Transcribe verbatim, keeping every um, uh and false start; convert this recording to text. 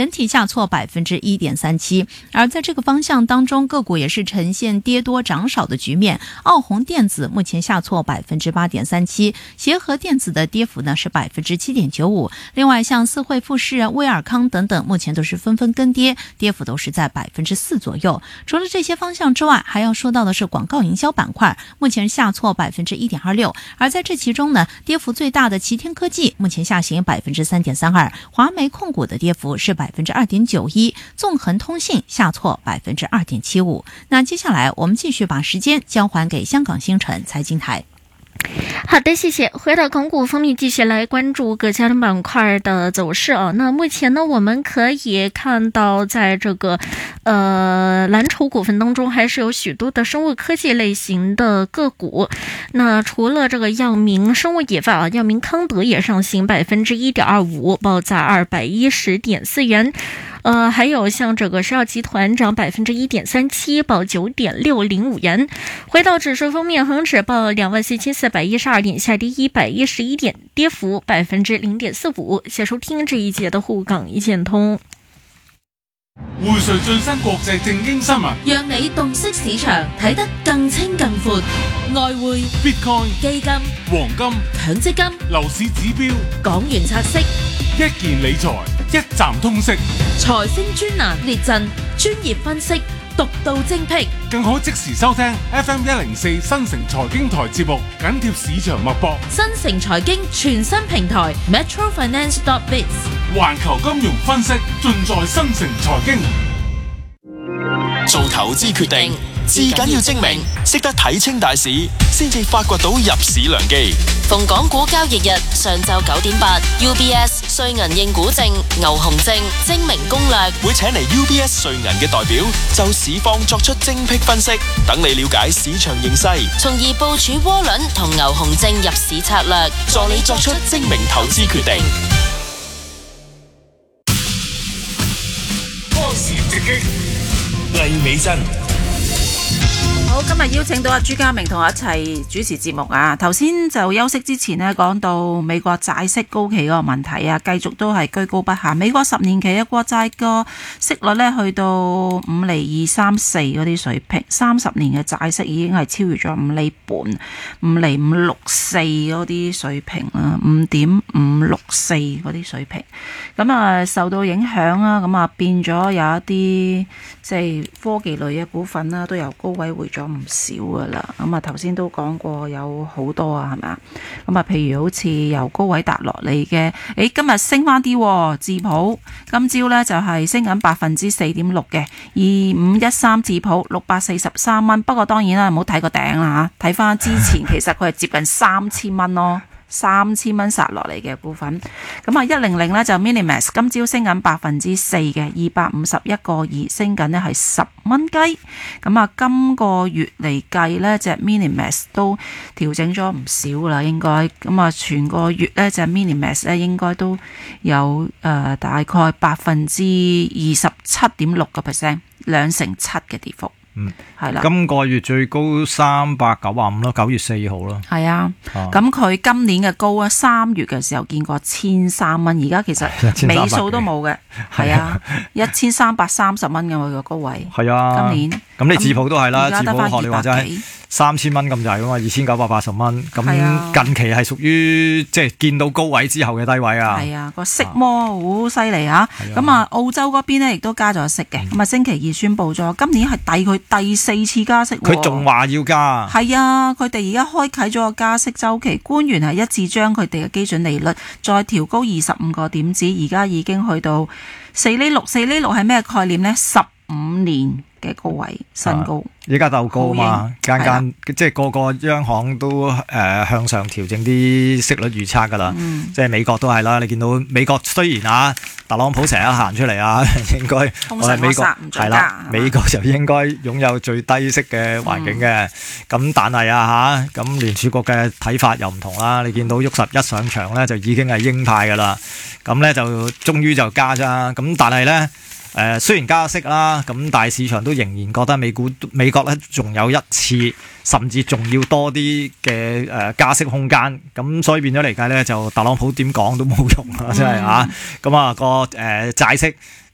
整體下挫百分之一點三七。而在這個方向當中，個股也是呈現跌多漲少的局面。澳宏電子目前下挫百分之八點三七，協和電子的跌幅呢是百分之七點九五。另外，像四惠富士、威爾康等等，目前都是紛紛跟跌，跌幅都是在百分之四左右。除了這些方向之外，還要說到的是廣告營銷板塊，目前下挫百分之一點二六。而在這其中呢，跌幅最大的齊天科技目前下行百分之三點三二，華煤控股的跌幅是百分之二點九一，縱橫通信下挫百分之二點七五。那接下來我們繼續把時間交還給香港星辰財經台。 好的，謝謝。回到港股方面，繼續來關注各家的板塊的走勢啊。那目前呢，我們可以看到，在這個呃藍籌股份當中，還是有許多的生物科技類型的個股。那除了這個藥明生物業啊，藥明康德也上行百分之一點二五，報在二百一十點四元。呃，還有像這個石藥集團漲百分之一點三七，報九點六零五元。回到指數方面，恒指報兩萬四千四百一十二點，下跌一百一十一點，跌幅百分之零點四五。謝收聽這一節的滬港一線通。 匯萃最新國際正經新聞， 讓你洞悉市場，睇得更清更闊。外匯、 Bitcoin、 基金、 黃金、 強積金、 樓市指標、 港元拆息， 一件理財一站通識， 財星專欄列陣，專業分析，獨到精闢， 更可即時收聽 F M 一零四新城財經台節目，緊貼市場脈搏。 新城財經全新平台 Metro Finance dot biz， 環球金融分析盡在新城財經。 做投資決定，至緊要精明，識得睇清大市，先至發掘到入市良機。 逢港股交易日上晝九點八 ，U B S 瑞銀應股證、牛熊證精明攻略， 會請嚟 U B S 瑞銀嘅代表就市況作出精闢分析，等你了解市場形勢， 從而部署窩輪同牛熊證入市策略， 助你作出精明投資決定。 波士直擊， 魏美珍。 好，今日邀請到阿朱家明同我一齊主持節目啊！頭先就休息之前呢，講到美國債息高企嗰個問題啊，繼續都係居高不下。美國十年期嘅國債個息率呢，去到五厘二三四嗰啲水平，三十年嘅債息已經係超越咗五厘半、五厘五六四嗰啲水平啦，五點五六四嗰啲水平。咁啊，受到影響啊，咁啊變咗有一啲即係科技類嘅股份啦，都由高位回咗唔少噶啦。咁啊頭先都講過有好多啊，係咪啊？咁啊譬如好似由高位達落嚟嘅，誒今日升翻啲，智普今朝呢就係升緊百分之四點六嘅，二五一三智普六百四十三蚊。不過當然啦，唔好睇個頂啦嚇，睇翻之前其實佢係接近三千蚊咯。三千蚊殺落嚟嘅股份，咁啊一零零呢就 Minimax 今朝升緊百分之四嘅，二百五十一個二，升緊呢係十蚊雞。咁啊今個月嚟計呢隻 Minimax 都調整咗唔少啦，應該咁啊全個月呢隻 Minimax 呢應該都有誒、呃、大概百分之二十七點六個 percent， 兩成七嘅跌幅。 嗯， 係啦， 今個月最高三百九十五咯，九月四號咯。 係啊，咁佢、啊、今年嘅高啊，三月嘅時候見過千三蚊，而家其實尾數都冇嘅，係啊，一千三百三十蚊嘅佢個高位。係啊，今年咁你智普都係啦，智普學你話齋三千蚊咁滯噶嘛，二千九百八十蚊。咁近期係屬於即係見到高位之後嘅低位啊。係啊，個息魔好犀利嚇。咁啊，澳洲嗰邊咧亦都加咗息嘅。咁啊，星期二宣布咗，今年係抵佢第四次加息。佢仲話要加。係啊，佢哋而家開啟咗個加息週期，官員係一致將佢哋嘅基準利率再調高二十五個點子，而家已經去到四厘六。四厘六係咩概念呢？十五年嘅高位新高。而家鬥高嘛，間間即係個個央行都誒、呃、向上調整啲息率預測噶啦，嗯、即係美國都係啦。你見到美國雖然啊，特朗普成日行出嚟啊，應該我係美國係啦，美國就應該擁有最低息嘅環境嘅。咁、嗯、但係啊嚇，咁聯儲局嘅睇法又唔同啦。你見到沃十一上場咧，就已經係鷹派噶啦。咁咧就終於就加咋。咁但係咧。誒、呃、雖然加息啦，咁但係市場都仍然覺得美股美國咧仲有一次，甚至仲要多啲嘅誒加息空間，咁所以變咗嚟計咧，就特朗普點講都冇用啦，真係啊！咁啊個誒債息